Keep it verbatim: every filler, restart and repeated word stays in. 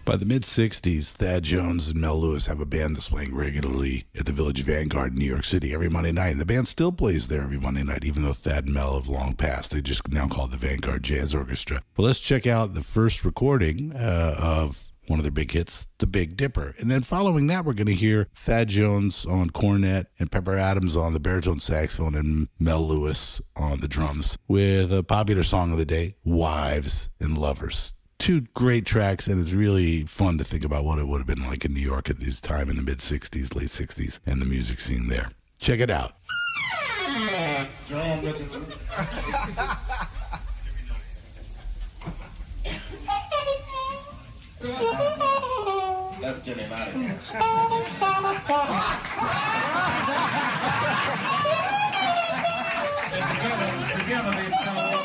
By the mid-sixties, Thad Jones and Mel Lewis have a band that's playing regularly at the Village Vanguard in New York City every Monday night. And the band still plays there every Monday night, even though Thad and Mel have long passed. They just now call it the Vanguard Jazz Orchestra. Well, let's check out the first recording uh, of one of their big hits, The Big Dipper. And then following that, we're going to hear Thad Jones on cornet and Pepper Adams on the baritone saxophone and Mel Lewis on the drums with a popular song of the day, Wives and Lovers. Two great tracks, and it's really fun to think about what it would have been like in New York at this time in the mid-sixties, late sixties, and the music scene there. Check it out. Let's get him out of here. Together, together they sound